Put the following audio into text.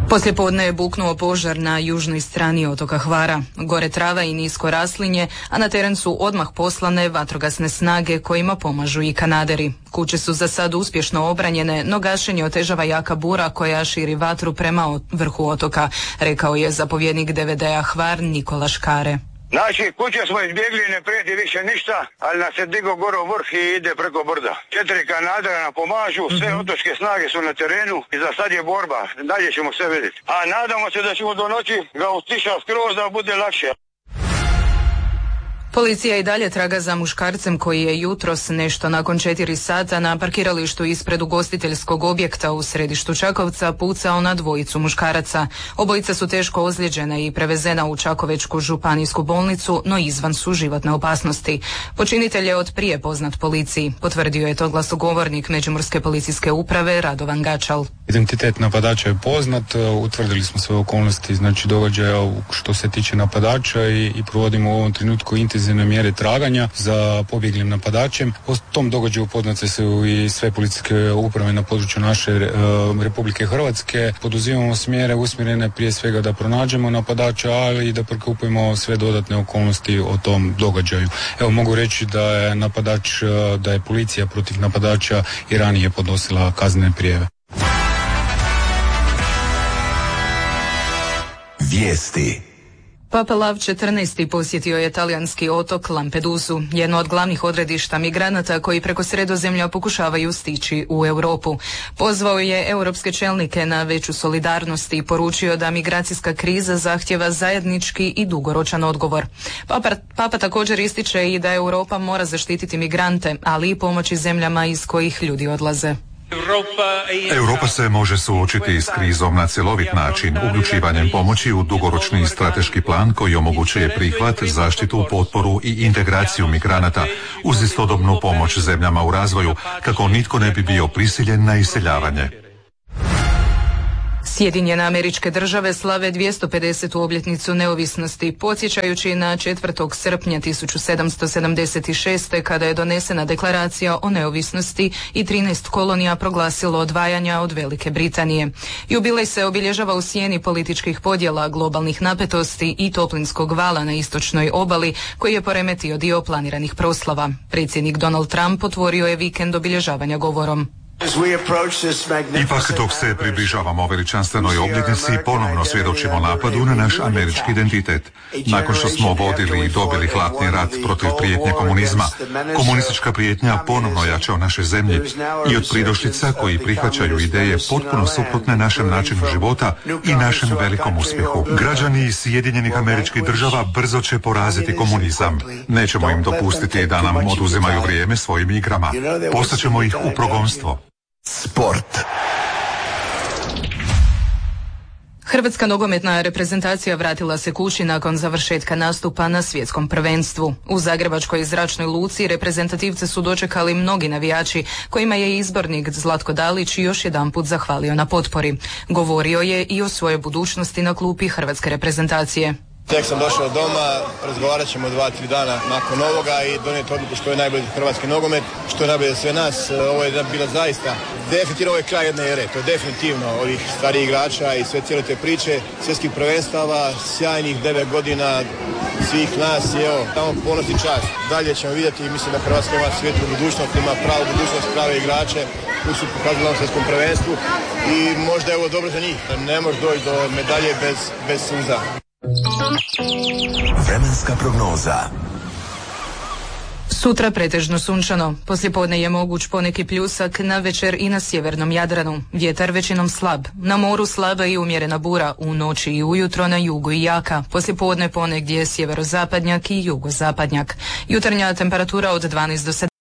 Poslijepodne je buknuo požar na južnoj strani otoka Hvara. Gore trava i nisko raslinje, a na teren su odmah poslane vatrogasne snage kojima pomažu i kanaderi. Kuće su za sad uspješno obranjene, no gašenje otežava jaka bura koja širi vatru prema vrhu otoka, rekao je zapovjednik DVD-a Hvar Nikola Škare. Znači, kuće smo izbjegli, ne prijeti više ništa, ali nas je digo gore u vrh i ide preko brda. 4 kanadera nam pomažu, sve otočke snage su na terenu i za sad je borba, dalje ćemo sve vidjeti. A nadamo se da ćemo do noći ga utišati skroz da bude lakše. Policija i dalje traga za muškarcem koji je jutros nešto nakon 4 sata na parkiralištu ispred ugostiteljskog objekta u središtu Čakovca pucao na dvojicu muškaraca. Obojica su teško ozlijeđena i prevezena u Čakovečku županijsku bolnicu, no izvan su životne opasnosti. Počinitelj je od prije poznat policiji, potvrdio je to glasnogovornik Međimurske policijske uprave Radovan Gačal. Identitet napadača je poznat, utvrdili smo sve okolnosti, znači događaja što se tiče napadača i provodimo u ovom trenutku intenzivne mjere traganja za pobjeglim napadačem. O tom događaju upoznate su i sve policijske uprave na području naše Republike Hrvatske. Poduzimamo mjere usmjerene prije svega da pronađemo napadača, ali i da prikupimo sve dodatne okolnosti o tom događaju. Evo, mogu reći da je da je policija protiv napadača i ranije podnosila kaznene prijave. Vijesti. Papa Lav XIV. Posjetio je talijanski otok Lampedusu, jedno od glavnih odredišta migranata koji preko Sredozemlja pokušavaju stići u Europu. Pozvao je europske čelnike na veću solidarnost i poručio da migracijska kriza zahtjeva zajednički i dugoročan odgovor. Papa također ističe i da Europa mora zaštititi migrante, ali i pomoći zemljama iz kojih ljudi odlaze. Europa se može suočiti s krizom na cjelovit način, uključivanjem pomoći u dugoročni strateški plan koji omogućuje prihvat, zaštitu, potporu i integraciju migranata uz istodobnu pomoć zemljama u razvoju, kako nitko ne bi bio prisiljen na iseljavanje. Sjedinjene Američke Države slave 250. obljetnicu neovisnosti, podsjećajući na 4. srpnja 1776. kada je donesena deklaracija o neovisnosti i 13 kolonija proglasilo odvajanja od Velike Britanije. Jubilej se obilježava u sjeni političkih podjela, globalnih napetosti i toplinskog vala na istočnoj obali koji je poremetio dio planiranih proslava. Predsjednik Donald Trump otvorio je vikend obilježavanja govorom. Ipak dok se približavamo veličanstvenoj obljetnici, ponovno svjedočimo napadu na naš američki identitet. Nakon što smo vodili i dobili hladni rat protiv prijetnje komunizma, komunistička prijetnja ponovno jača u našoj zemlji i od pridošlica koji prihvaćaju ideje potpuno suprotne našem načinu života i našem velikom uspjehu. Građani Sjedinjenih Američkih Država brzo će poraziti komunizam. Nećemo im dopustiti da nam oduzimaju vrijeme svojim igrama. Poslaćemo ih u progonstvo. Sport. Hrvatska nogometna reprezentacija vratila se kući nakon završetka nastupa na svjetskom prvenstvu. U Zagrebačkoj zračnoj luci reprezentativce su dočekali mnogi navijači kojima je izbornik Zlatko Dalić još jedanput zahvalio na potpori. Govorio je i o svojoj budućnosti na klupi hrvatske reprezentacije. Tek sam došao doma, razgovarat ćemo 2-3 dana nakon ovoga i donijeti odluku što je najbolje za hrvatski nogomet, što je najbolje za sve nas. Ovo je bila zaista, definitivno ovo je kraj jedne ere, to je definitivno ovih starijih igrača i sve cijele te priče, svjetskih prvenstava, sjajnih 9 godina svih nas i evo, tamo ponos i čast. Dalje ćemo vidjeti i mislim da Hrvatska ima svijetlu budućnost, ima pravu budućnost, prave igrače koji su pokazali na svjetskom prvenstvu i možda je ovo dobro za njih. Ne može doći do medalje bez suza. Vremenska prognoza. Sutra pretežno sunčano. Poslijepodne je moguć poneki pljusak, na večer i na sjevernom Jadranu. Vjetar većinom slab. Na moru slaba i umjerena bura, u noći i ujutro na jugu i jaka. Poslijepodne ponegdje sjeverozapadnjak i jugozapadnjak. Jutarnja temperatura od 12 do 17.